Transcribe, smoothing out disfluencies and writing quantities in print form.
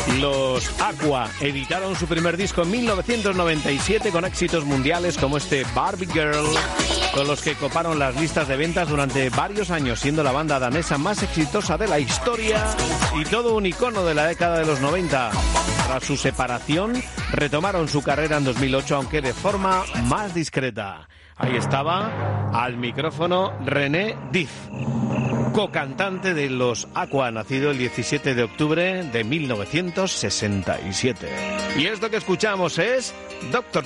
Los Aqua editaron su primer disco en 1997 con éxitos mundiales como este Barbie Girl, con los que coparon las listas de ventas durante varios años, siendo la banda danesa más exitosa de la historia y todo un icono de la década de los 90. Tras su separación, retomaron su carrera en 2008, aunque de forma más discreta. Ahí estaba, al micrófono, René Dif, cocantante de los Aqua, nacido el 17 de octubre de 1967. Y esto que escuchamos es Dr.